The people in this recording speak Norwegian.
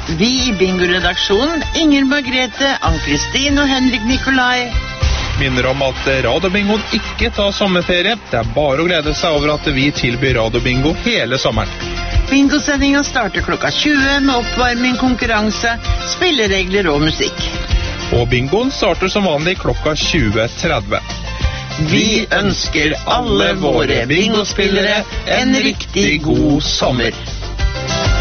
Vi i Bingo-redaksjonen, Inger Margrethe, Ann-Kristin og Henrik Nikolai, minner om at Radiobingoen ikke tar sommerferie. Det er bare å glede seg over at vi tilbyr Radiobingo hele sommeren. Bingosendingen starter klokka 20 med oppvarming, konkurranse, spilleregler og musikk. Og bingoen starter som vanlig klokka 20:30. Vi ønsker alle våre bingospillere en riktig god sommer.